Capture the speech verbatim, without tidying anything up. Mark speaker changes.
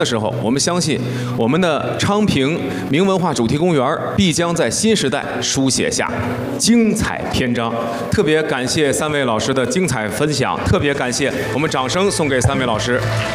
Speaker 1: 的时候，我们相信我们的昌平明文化主题公园必将在新时代书写下精彩篇章。特别感谢三位老师的精彩分享，特别感谢，我们掌声送给三位老师。